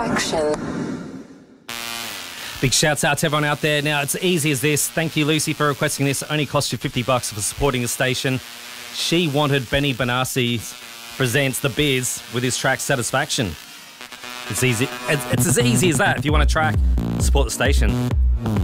Satisfaction. Big shouts out to everyone out there. Now, it's easy as this. Thank you, Lucy, for requesting this. It only cost you $50 for supporting the station. She wanted Benny Benassi presents The Biz with his track Satisfaction. It's easy. It's as easy as that. If you want a track, support the station.